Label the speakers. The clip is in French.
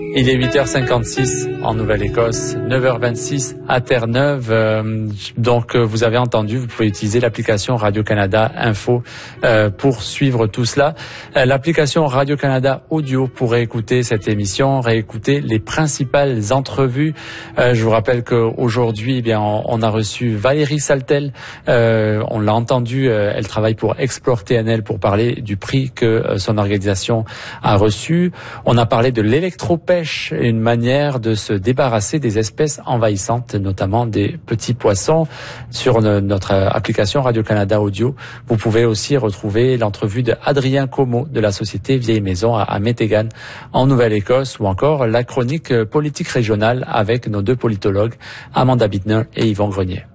Speaker 1: Il est 8h56 en Nouvelle-Écosse, 9h26 à Terre-Neuve. Donc, vous avez entendu, vous pouvez utiliser l'application Radio-Canada Info pour suivre tout cela. L'application Radio-Canada Audio pour réécouter cette émission, réécouter les principales entrevues. Je vous rappelle qu'aujourd'hui, eh bien, on a reçu Valérie Saltel. On l'a entendu, elle travaille pour Explore TNL pour parler du prix que son organisation a reçu. On a parlé de l'électropêche, une manière de se débarrasser des espèces envahissantes, notamment des petits poissons. Sur notre application Radio-Canada Audio, vous pouvez aussi retrouver l'entrevue de Adrien Como de la société Vieille Maison à Métégan en Nouvelle-Écosse, ou encore la chronique politique régionale avec nos deux politologues, Amanda Bittner et Yvon Grenier.